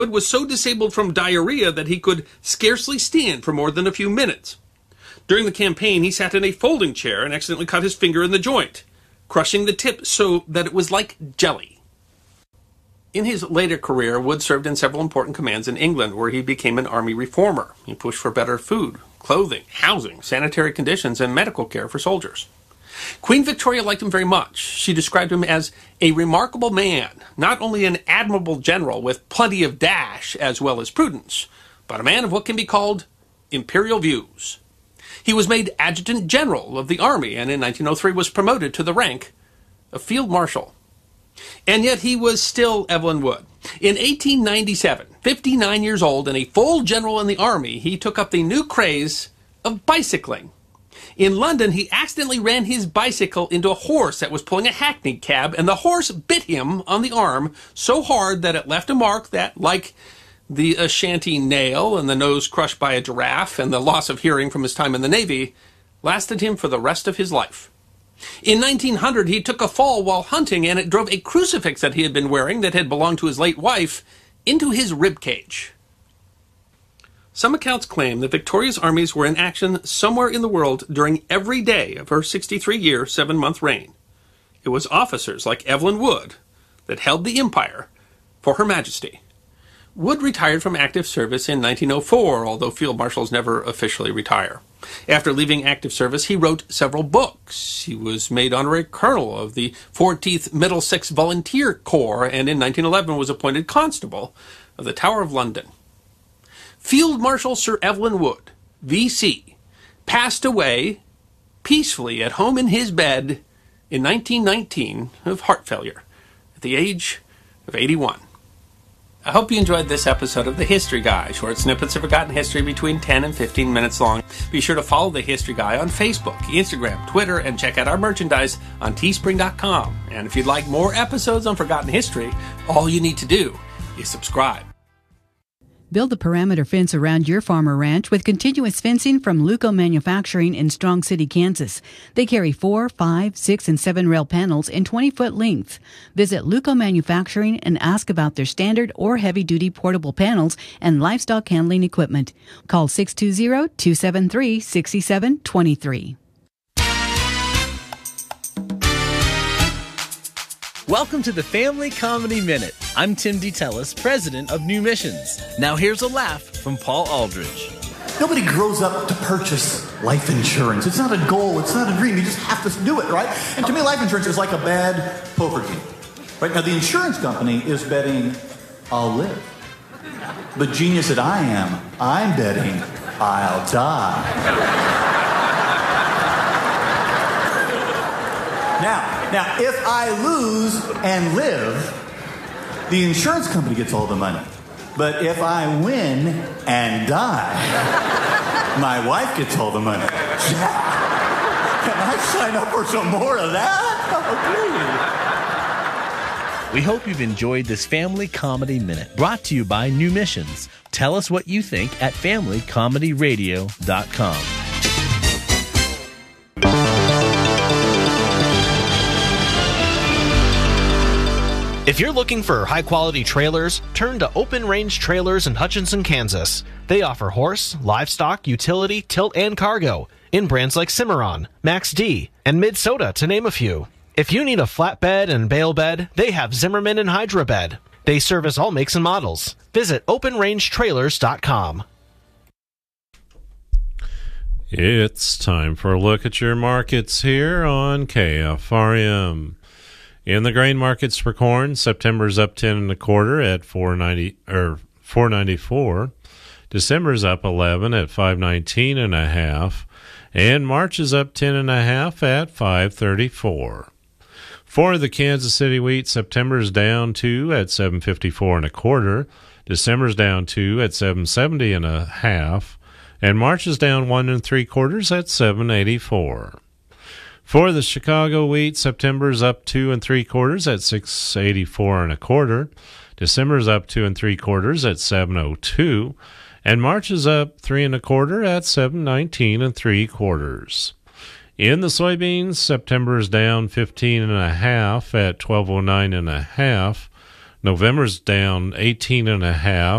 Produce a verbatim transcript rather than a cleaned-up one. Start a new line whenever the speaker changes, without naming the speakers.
Wood was so disabled from diarrhea that he could scarcely stand for more than a few minutes. During the campaign, he sat in a folding chair and accidentally cut his finger in the joint, crushing the tip so that it was like jelly. In his later career, Wood served in several important commands in England, where he became an army reformer. He pushed for better food, clothing, housing, sanitary conditions, and medical care for soldiers. Queen Victoria liked him very much. She described him as a remarkable man, not only an admirable general with plenty of dash as well as prudence, but a man of what can be called imperial views. He was made adjutant general of the army, and in nineteen oh three was promoted to the rank of field marshal. And yet he was still Evelyn Wood. In eighteen ninety-seven, fifty-nine years old and a full general in the army, he took up the new craze of bicycling. In London, he accidentally ran his bicycle into a horse that was pulling a hackney cab, and the horse bit him on the arm so hard that it left a mark that, like the Ashanti nail and the nose crushed by a giraffe and the loss of hearing from his time in the Navy, lasted him for the rest of his life. In nineteen hundred, he took a fall while hunting, and it drove a crucifix that he had been wearing that had belonged to his late wife into his ribcage. Some accounts claim that Victoria's armies were in action somewhere in the world during every day of her sixty-three-year, seven-month reign. It was officers like Evelyn Wood that held the empire for Her Majesty. Wood retired from active service in nineteen oh four, although field marshals never officially retire. After leaving active service, he wrote several books. He was made honorary colonel of the fourteenth Middlesex Volunteer Corps, and in nineteen eleven was appointed constable of the Tower of London. Field Marshal Sir Evelyn Wood, V C, passed away peacefully at home in his bed in nineteen nineteen of heart failure at the age of eighty-one. I hope you enjoyed this episode of The History Guy, short snippets of forgotten history between ten and fifteen minutes long. Be sure to follow The History Guy on Facebook, Instagram, Twitter, and check out our merchandise on teespring dot com. And if you'd like more episodes on forgotten history, all you need to do is subscribe.
Build the perimeter fence around your farm or ranch with continuous fencing from Luco Manufacturing in Strong City, Kansas. They carry four, five, six, and seven rail panels in twenty-foot length. Visit Luco Manufacturing and ask about their standard or heavy-duty portable panels and livestock handling equipment. Call six two zero, two seven three, six seven two three.
Welcome to the Family Comedy Minute. I'm Tim DeTellis, president of New Missions. Now here's a laugh from Paul Aldridge.
Nobody grows up to purchase life insurance. It's not a goal. It's not a dream. You just have to do it, right? And to me, life insurance is like a bad poker game. Right now, the insurance company is betting I'll live. The genius that I am, I'm betting I'll die. Now, now, if I lose and live, the insurance company gets all the money. But if I win and die, my wife gets all the money. Yeah. Can I sign up for some more of that? Oh, please.
We hope you've enjoyed this Family Comedy Minute, brought to you by New Missions. Tell us what you think at family comedy radio dot com.
If you're looking for high-quality trailers, turn to Open Range Trailers in Hutchinson, Kansas. They offer horse, livestock, utility, tilt, and cargo in brands like Cimarron, Max D, and Mid-Soda, to name a few. If you need a flatbed and bale bed, they have Zimmerman and Hydra Bed. They service all makes and models. Visit open range trailers dot com.
It's time for a look at your markets here on K F R M. In the grain markets for corn, September's up ten and a quarter at four ninety or four ninety-four. December's up eleven at five nineteen and a half, and March is up ten and a half at five thirty-four. For the Kansas City wheat, September's down two at seven fifty-four and a quarter. December's down two at seven seventy and a half, and March is down one and three quarters at seven eighty-four. For the Chicago wheat, September's up two and three quarters at six eighty-four and a quarter. December's up two and three quarters at seven oh two, and March is up three and a quarter at seven nineteen and three quarters. In the soybeans, September's down fifteen and a half at twelve oh nine and a half. November's down eighteen and a half.